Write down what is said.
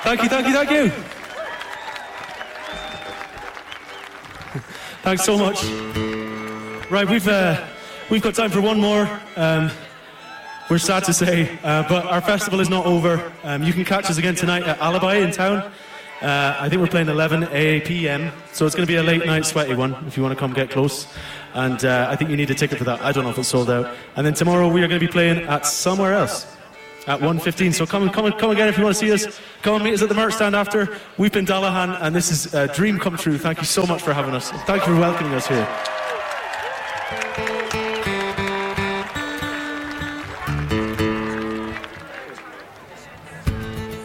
Thank you. Thanks so much. Right, we've got time for one more. We're sad to say, but our festival is not over. You can catch us again tonight at Alibi in town. I think we're playing 11 p.m, so it's going to be a late night sweaty one if you want to come get close. And I think you need a ticket for that. I don't know if it's sold out. And then tomorrow we are going to be playing at somewhere else at 1:15. So come again if you want to see us. Come and meet us at the merch stand after. We've been Dallahan, and this is Dream Come True. Thank you so much for having us. Thank you for welcoming us here.